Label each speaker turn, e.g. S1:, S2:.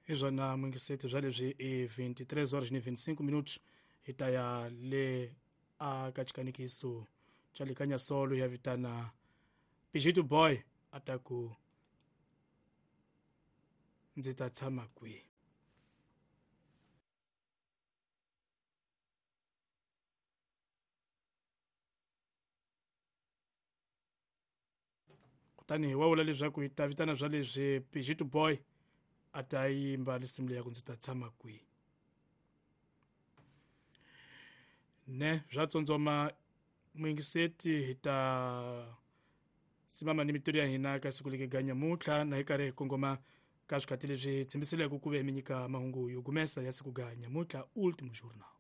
S1: já na Mungisete já levei 23 horas e 25 minutos e tá ya le a katikanikiso chalikanya solo ya vitana Pijito Boy ataku nzita tshama kwi kutani wawula leswaku ta vitana bya leswi Pijito Boy atayimba lisimu leyaku nzita tshama kwi ne bya tsontsoma Mungiseti hi ta simama ni mintirho ya hina ka siku leke ganya mutla na hi karhi hi kongoma ka swikati leswi tshembhiseleke ku ve mi nyika mahungu yo gumesa ya siku ganya mutla ultimo journal.